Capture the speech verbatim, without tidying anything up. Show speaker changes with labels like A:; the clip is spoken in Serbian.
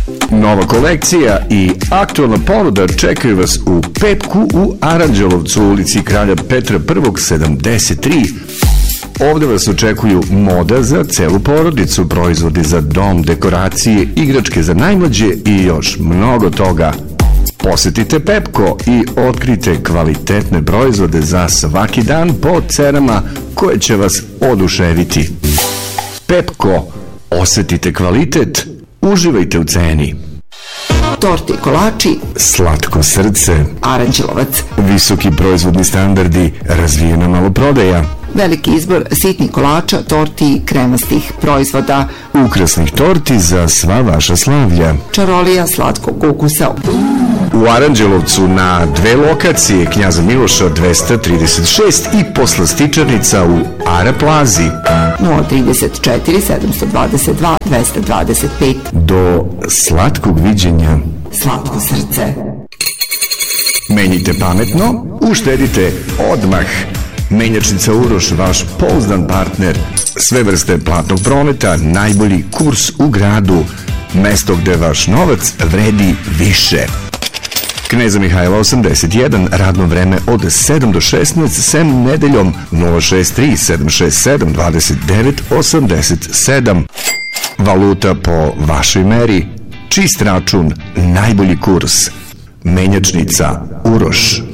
A: Nova kolekcija i aktualna ponuda čekaju vas u Pepku u Aranđelovcu, u ulici Kralja Petra I sedamdeset tri. Ovde vas očekuju moda za celu porodicu, proizvodi za dom, dekoracije, igračke za najmlađe i još mnogo toga. Posetite Pepko i otkrite kvalitetne proizvode za svaki dan po cenama koje će vas oduševiti. Pepko, osetite kvalitet, uživajte u ceni.
B: Torte i kolači,
A: Slatko srce,
B: Aranđelovac.
A: Visoki proizvodni standardi, razvijena maloprodaja.
B: Veliki izbor sitnih kolača, torti i kremastih proizvoda.
A: Ukrasnih torti za sva vaša slavlja.
B: Čarolija slatkog ukusa.
A: U Aranđelovcu na dve lokacije, Knjaza Miloša dvesta trideset šest i poslastičarnica u Ara Plazi.
B: nula trideset četiri sedamsto dvadeset dva dvesta dvadeset pet.
A: Do slatkog viđenja.
B: Slatko srce.
A: Menjite pametno, uštedite odmah. Menjačnica Uroš, vaš pouzdan partner. Sve vrste platnog prometa, najbolji kurs u gradu. Mesto gde vaš novac vredi više. Kneza Mihajla osamdeset jedan, radno vreme od sedam do šesnaest, sem nedeljom nula šest tri sedam šest sedam dvadeset devet osamdeset sedam. Valuta po vašoj meri, čist račun, najbolji kurs. Menjačnica Uroš.